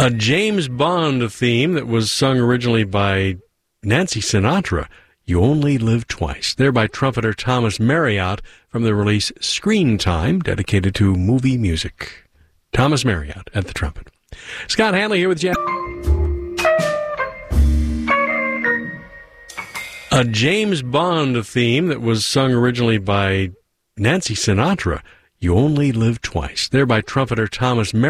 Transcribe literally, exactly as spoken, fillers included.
A James Bond theme that was sung originally by Nancy Sinatra, You Only Live Twice, there by trumpeter Thomas Marriott from the release Screen Time, dedicated to movie music. Thomas Marriott at the trumpet. Scott Hanley here with Jeff. A James Bond theme that was sung originally by Nancy Sinatra, You Only Live Twice, there by trumpeter Thomas Marriott.